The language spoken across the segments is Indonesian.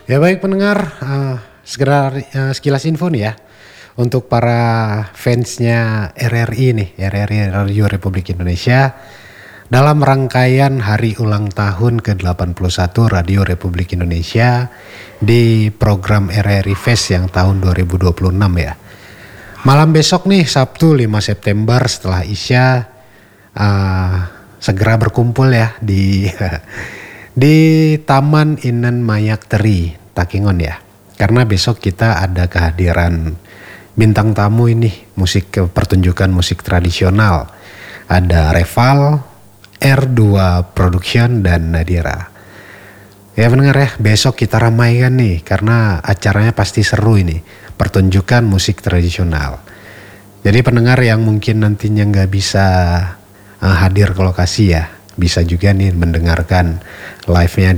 Ya baik pendengar, segera sekilas info nih ya. Untuk para fansnya RRI nih, RRI Radio Republik Indonesia. Dalam rangkaian hari ulang tahun ke-81 Radio Republik Indonesia di program RRI Fest yang tahun 2026 ya. Malam besok nih Sabtu 5 September setelah Isya segera berkumpul ya di Taman Inen Mayak Teri Takengon ya. Karena besok kita ada kehadiran bintang tamu ini pertunjukan musik tradisional. Ada Reval, R2 Production dan Nadira. Ya pendengar ya, besok kita ramaikan nih karena acaranya pasti seru ini. Pertunjukan musik tradisional. Jadi pendengar yang mungkin nantinya nggak bisa hadir ke lokasi ya, bisa juga nih mendengarkan live-nya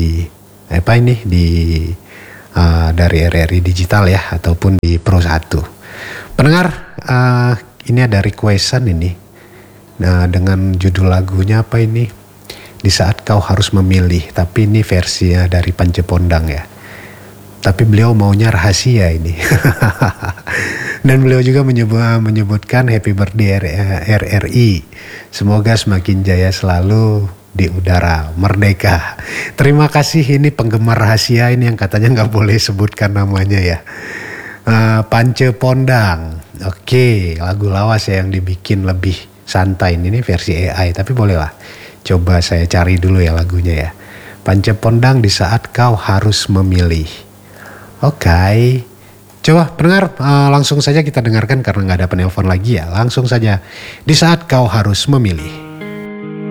dari RRI Digital ya ataupun di Pro 1. Pendengar, ini ada requestan ini. Nah, dengan judul lagunya apa ini? Di Saat Kau Harus Memilih, tapi ini versinya dari Pancepondang ya. Tapi beliau maunya rahasia ini. Dan beliau juga menyebutkan happy birthday RRI. Semoga semakin jaya selalu di udara merdeka. Terima kasih, ini penggemar rahasia ini yang katanya nggak boleh sebutkan namanya ya. Pancepondang. Oke, lagu lawas ya yang dibikin lebih santai, ini versi AI tapi bolehlah. Coba saya cari dulu ya lagunya ya. Pancepondang Di Saat Kau Harus Memilih. Oke. Coba pendengar langsung saja kita dengarkan karena nggak ada penelpon lagi ya. Langsung saja Di Saat Kau Harus Memilih.